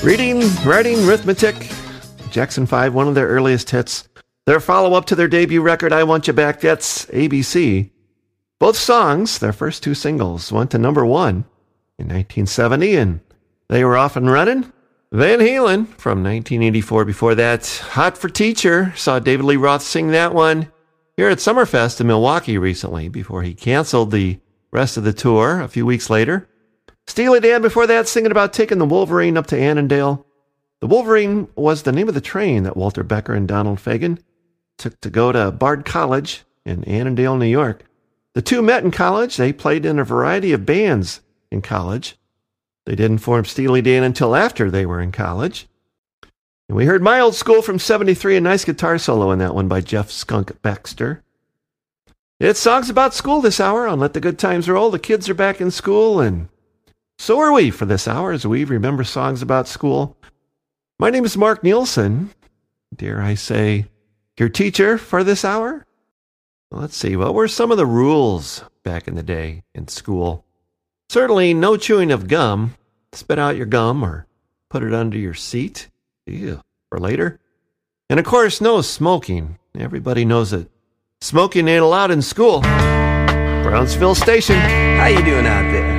Reading, writing, arithmetic. Jackson 5, one of their earliest hits. Their follow-up to their debut record, I Want You Back, that's ABC. Both songs, their first two singles, went to number one in 1970, and they were off and running. Van Halen from 1984 before that. Hot for Teacher, saw David Lee Roth sing that one here at Summerfest in Milwaukee recently before he canceled the rest of the tour a few weeks later. Steely Dan before that, singing about taking the Wolverine up to Annandale. The Wolverine was the name of the train that Walter Becker and Donald Fagen took to go to Bard College in Annandale, New York. The two met in college. They played in a variety of bands in college. They didn't form Steely Dan until after they were in college. And we heard My Old School from 73, a nice guitar solo in that one by Jeff Skunk Baxter. It's songs about school this hour on Let the Good Times Roll. The kids are back in school, and so are we for this hour as we remember songs about school. My name is Mark Nielsen. Dare I say, your teacher for this hour? Well, let's see, what were some of the rules back in the day in school? Certainly no chewing of gum. Spit out your gum or put it under your seat. Ew, for later. And of course, no smoking. Everybody knows that smoking ain't allowed in school. Brownsville Station. How you doing out there?